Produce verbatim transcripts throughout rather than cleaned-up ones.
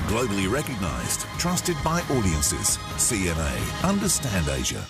Globally recognized, trusted by audiences. C N A. Understand Asia.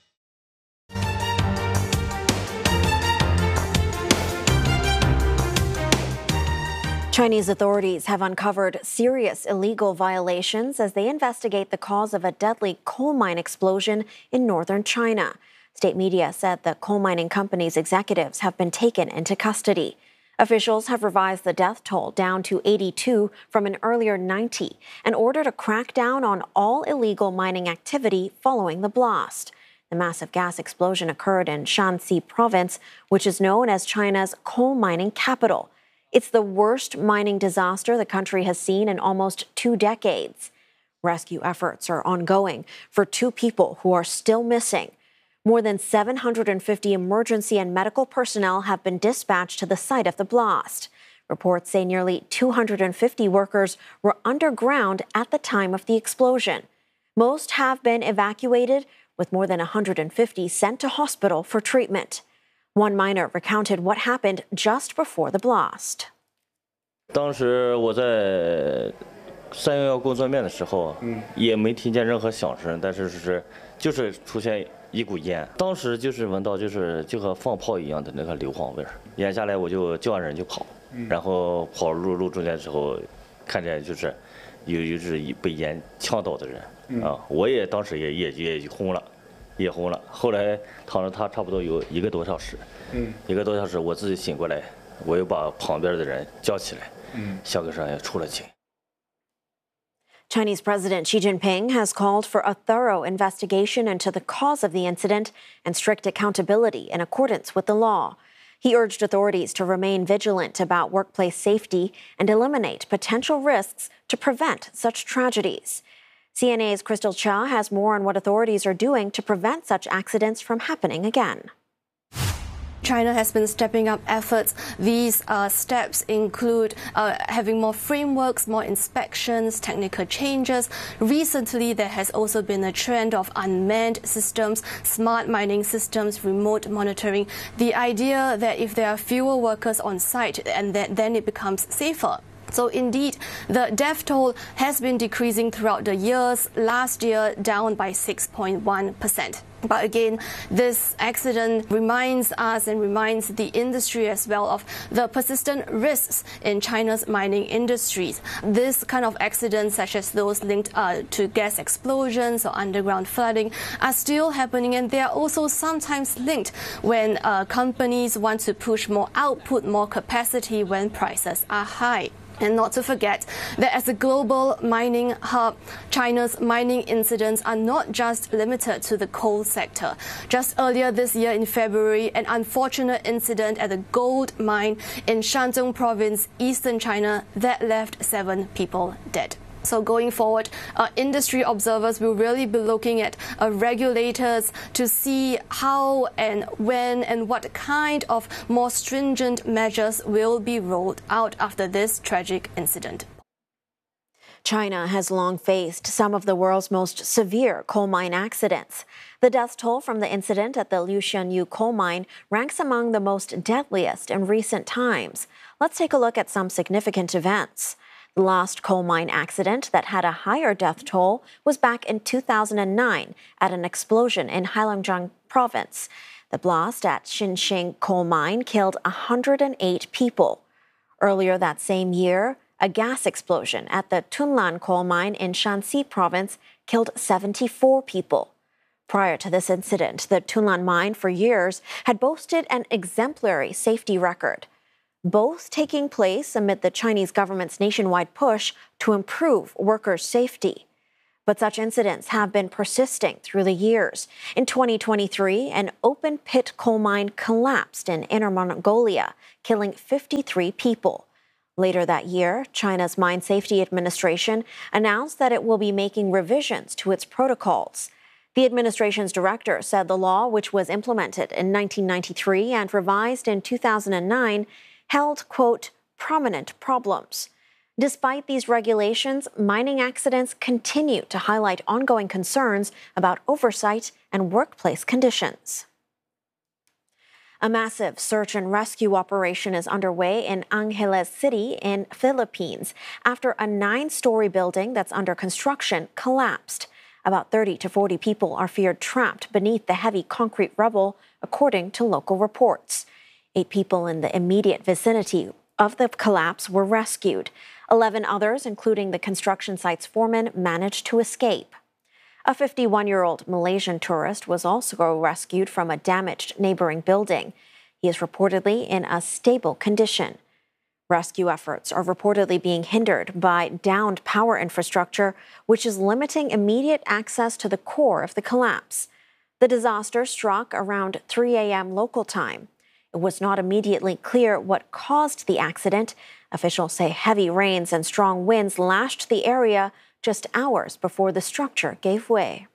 Chinese authorities have uncovered serious illegal violations as they investigate the cause of a deadly coal mine explosion in northern China. State media said the coal mining company's executives have been taken into custody. Officials have revised the death toll down to eighty-two from an earlier ninety and ordered a crackdown on all illegal mining activity following the blast. The massive gas explosion occurred in Shanxi province, which is known as China's coal mining capital. It's the worst mining disaster the country has seen in almost two decades. Rescue efforts are ongoing for two people who are still missing. More than seven hundred fifty emergency and medical personnel have been dispatched to the site of the blast. Reports say nearly two hundred fifty workers were underground at the time of the explosion. Most have been evacuated, with more than one hundred fifty sent to hospital for treatment. One miner recounted what happened just before the blast. 当时我在三幺幺工作面的时候，嗯，也没听见任何响声，但是是就是出现一股烟，当时就是闻到就是就和放炮一样的那个硫磺味儿，烟下来我就叫完人就跑，然后跑入路中间的时候，看见就是有就是被烟呛到的人，啊，我也当时也也也轰了。 也红了，后来躺着他差不多有一个多小时，嗯，一个多小时，我自己醒过来，我又把旁边的人叫起来，嗯，小哥上也出了警。 Chinese President Xi Jinping has called for a thorough investigation into the cause of the incident and strict accountability in accordance with the law. He urged authorities to remain vigilant about workplace safety and eliminate potential risks to prevent such tragedies. C N A's Crystal Cha has more on what authorities are doing to prevent such accidents from happening again. China has been stepping up efforts. These uh, steps include uh, having more frameworks, more inspections, technical changes. Recently, there has also been a trend of unmanned systems, smart mining systems, remote monitoring. The idea that if there are fewer workers on site, and then, then it becomes safer. So indeed, the death toll has been decreasing throughout the years, last year down by six point one percent. But again, this accident reminds us and reminds the industry as well of the persistent risks in China's mining industries. This kind of accidents, such as those linked uh, to gas explosions or underground flooding, are still happening, and they are also sometimes linked when uh, companies want to push more output, more capacity when prices are high. And not to forget that as a global mining hub, China's mining incidents are not just limited to the coal sector. Just earlier this year in February, an unfortunate incident at a gold mine in Shandong province, eastern China, that left seven people dead. So going forward, uh, industry observers will really be looking at uh, regulators to see how and when and what kind of more stringent measures will be rolled out after this tragic incident. China has long faced some of the world's most severe coal mine accidents. The death toll from the incident at the Liushanyu coal mine ranks among the most deadliest in recent times. Let's take a look at some significant events. The last coal mine accident that had a higher death toll was back in two thousand nine at an explosion in Heilongjiang province. The blast at Xinxing coal mine killed one hundred eight people. Earlier that same year, a gas explosion at the Tunlan coal mine in Shanxi province killed seventy-four people. Prior to this incident, the Tunlan mine for years had boasted an exemplary safety record, both taking place amid the Chinese government's nationwide push to improve workers' safety. But such incidents have been persisting through the years. In twenty twenty-three, an open-pit coal mine collapsed in Inner Mongolia, killing fifty-three people. Later that year, China's Mine Safety Administration announced that it will be making revisions to its protocols. The administration's director said the law, which was implemented in nineteen ninety-three and revised in two thousand nine, held, quote, prominent problems. Despite these regulations, mining accidents continue to highlight ongoing concerns about oversight and workplace conditions. A massive search and rescue operation is underway in Angeles City in Philippines after a nine-story building that's under construction collapsed. About thirty to forty people are feared trapped beneath the heavy concrete rubble, according to local reports. Eight people in the immediate vicinity of the collapse were rescued. Eleven others, including the construction site's foreman, managed to escape. A fifty-one-year-old Malaysian tourist was also rescued from a damaged neighboring building. He is reportedly in a stable condition. Rescue efforts are reportedly being hindered by downed power infrastructure, which is limiting immediate access to the core of the collapse. The disaster struck around three a.m. local time. It was not immediately clear what caused the accident. Officials say heavy rains and strong winds lashed the area just hours before the structure gave way.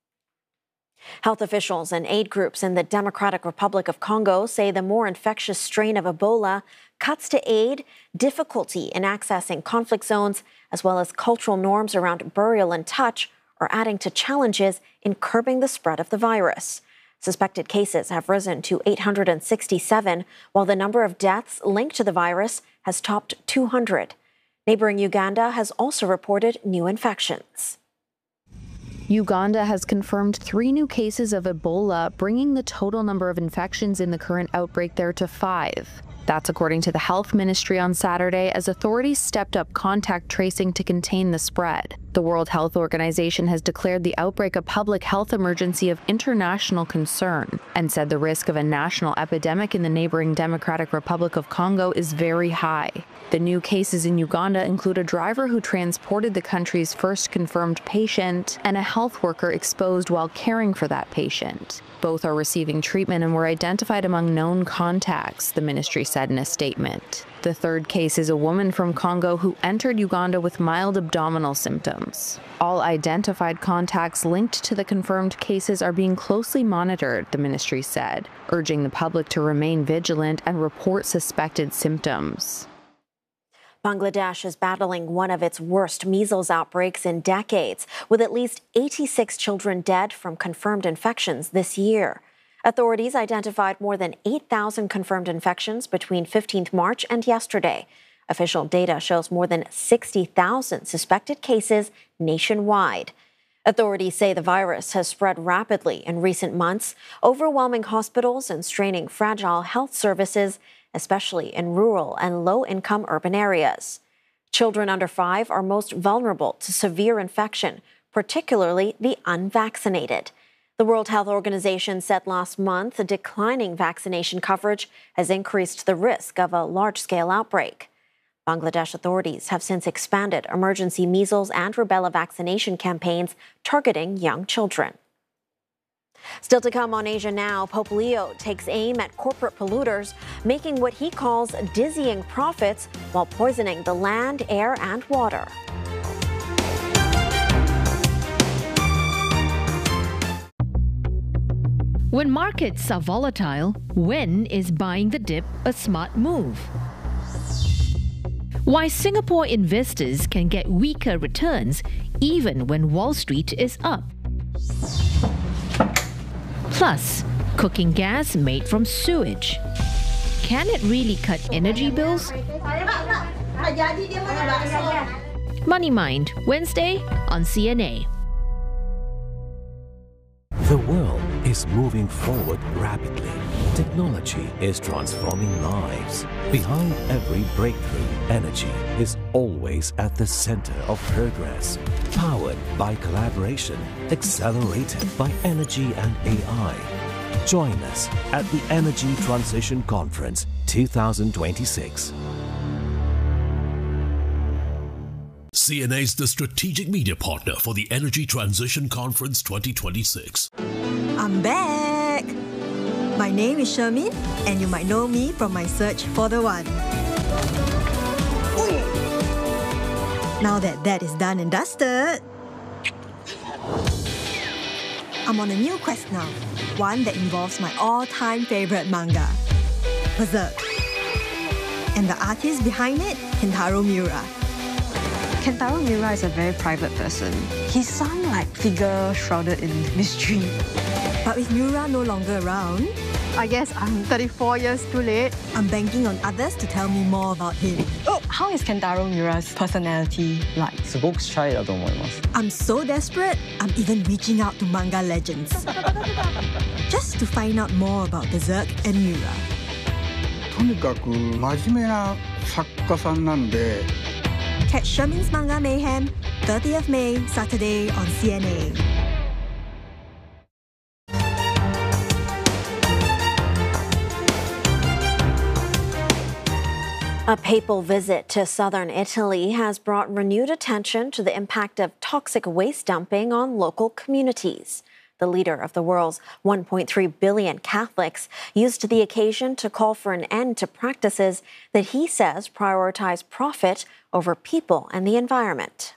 Health officials and aid groups in the Democratic Republic of Congo say the more infectious strain of Ebola cuts to aid, difficulty in accessing conflict zones, as well as cultural norms around burial and touch are adding to challenges in curbing the spread of the virus. Suspected cases have risen to eight hundred sixty-seven, while the number of deaths linked to the virus has topped two hundred. Neighboring Uganda has also reported new infections. Uganda has confirmed three new cases of Ebola, bringing the total number of infections in the current outbreak there to five. That's according to the Health Ministry on Saturday, as authorities stepped up contact tracing to contain the spread. The World Health Organization has declared the outbreak a public health emergency of international concern and said the risk of a national epidemic in the neighboring Democratic Republic of Congo is very high. The new cases in Uganda include a driver who transported the country's first confirmed patient and a health worker exposed while caring for that patient. Both are receiving treatment and were identified among known contacts, the ministry said in a statement. The third case is a woman from Congo who entered Uganda with mild abdominal symptoms. All identified contacts linked to the confirmed cases are being closely monitored, the ministry said, urging the public to remain vigilant and report suspected symptoms. Bangladesh is battling one of its worst measles outbreaks in decades, with at least eighty-six children dead from confirmed infections this year. Authorities identified more than eight thousand confirmed infections between fifteenth March and yesterday. Official data shows more than sixty thousand suspected cases nationwide. Authorities say the virus has spread rapidly in recent months, overwhelming hospitals and straining fragile health services, especially in rural and low-income urban areas. Children under five are most vulnerable to severe infection, particularly the unvaccinated. The World Health Organization said last month a declining vaccination coverage has increased the risk of a large-scale outbreak. Bangladesh authorities have since expanded emergency measles and rubella vaccination campaigns targeting young children. Still to come on Asia Now, Pope Leo takes aim at corporate polluters, making what he calls dizzying profits while poisoning the land, air, and water. When markets are volatile, when is buying the dip a smart move? Why Singapore investors can get weaker returns even when Wall Street is up. Plus, cooking gas made from sewage. Can it really cut energy bills? Money Mind, Wednesday on C N A. The world is moving forward rapidly. Technology is transforming lives. Behind every breakthrough, energy is always at the center of progress. Powered by collaboration, accelerated by energy and A I. Join us at the Energy Transition Conference twenty twenty-six. C N A is the strategic media partner for the Energy Transition Conference twenty twenty-six. I'm back! My name is Shermin, and you might know me from my search for the one. Now that that is done and dusted, I'm on a new quest now, one that involves my all-time favorite manga, Berserk. And the artist behind it, Kentaro Miura. Kentaro Miura is a very private person. He's some like figure shrouded in mystery. But with Miura no longer around, I guess I'm thirty-four years too late. I'm banking on others to tell me more about him. Oh, how is Kentaro Miura's personality like? すごくシャイだと思います。 I'm so desperate, I'm even reaching out to manga legends. Just to find out more about Berserk and Miura. とにかく真面目な作家さんなんで。 Catch Sherman's Manga Mayhem, thirtieth of May, Saturday on C N A. A papal visit to southern Italy has brought renewed attention to the impact of toxic waste dumping on local communities. The leader of the world's one point three billion Catholics used the occasion to call for an end to practices that he says prioritize profit over people and the environment.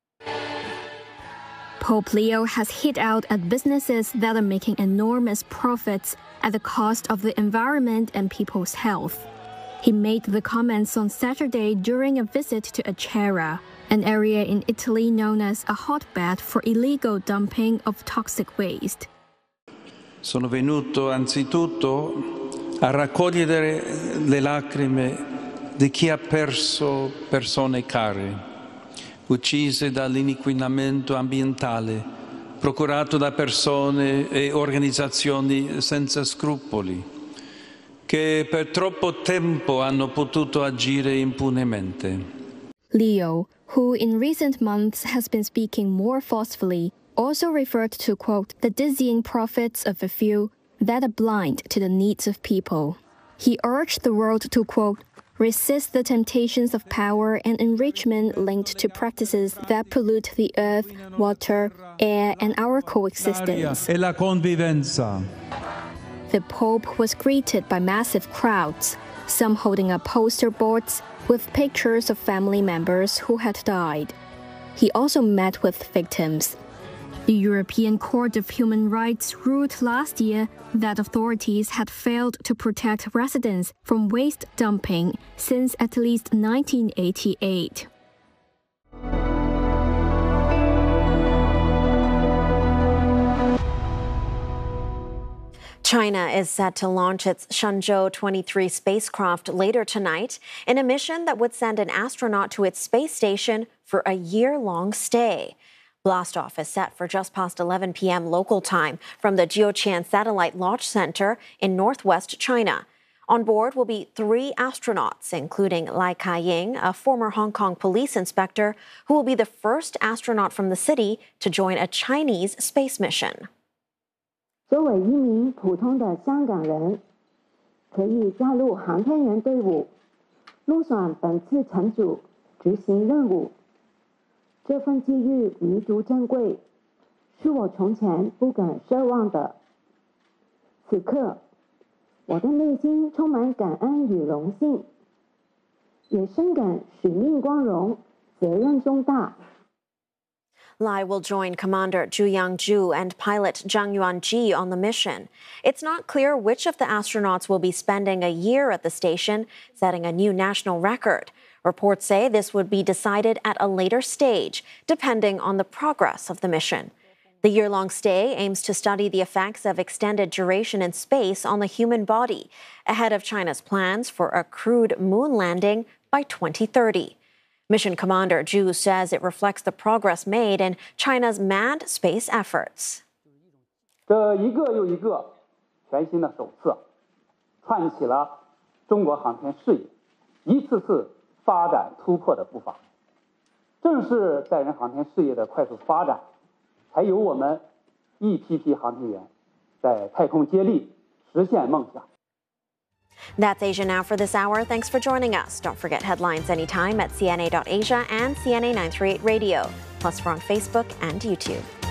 Pope Leo has hit out at businesses that are making enormous profits at the cost of the environment and people's health. He made the comments on Saturday during a visit to Acerra, an area in Italy known as a hotbed for illegal dumping of toxic waste. Sono venuto anzitutto a raccogliere le lacrime di chi ha perso persone care, uccise dall'inquinamento ambientale, procurato da persone e organizzazioni senza scrupoli, che per troppo tempo hanno potuto agire impunemente. Leo, who in recent months has been speaking more forcefully, also referred to, quote, the dizzying profits of a few that are blind to the needs of people. He urged the world to, quote, resist the temptations of power and enrichment linked to practices that pollute the earth, water, air, and our coexistence. E la convivenza. The Pope was greeted by massive crowds, some holding up poster boards with pictures of family members who had died. He also met with victims. The European Court of Human Rights ruled last year that authorities had failed to protect residents from waste dumping since at least nineteen eighty-eight. China is set to launch its Shenzhou twenty-three spacecraft later tonight in a mission that would send an astronaut to its space station for a year-long stay. Blastoff is set for just past eleven p m local time from the Jiuquan Satellite Launch Center in northwest China. On board will be three astronauts, including Lai Ka-ying, a former Hong Kong police inspector, who will be the first astronaut from the city to join a Chinese space mission. 作为一名普通的香港人，可以加入航天员队伍，入选本次乘组执行任务。这份机遇弥足珍贵，是我从前不敢奢望的。此刻，我的内心充满感恩与荣幸，也深感使命光荣，责任重大。 Lai will join Commander Zhu Yangzhu and pilot Zhang Yuanji on the mission. It's not clear which of the astronauts will be spending a year at the station, setting a new national record. Reports say this would be decided at a later stage, depending on the progress of the mission. The year-long stay aims to study the effects of extended duration in space on the human body, ahead of China's plans for a crewed moon landing by twenty thirty. Mission Commander Zhu says it reflects the progress made in China's manned space efforts. 这一个又一个全新的首次，串起了中国航天事业一次次发展突破的步伐。正是载人航天事业的快速发展，才有我们一批批航天员在太空接力，实现梦想。 That's Asia Now for this hour. Thanks for joining us. Don't forget headlines anytime at C N A dot asia and C N A nine thirty-eight Radio. Plus, we're on Facebook and YouTube.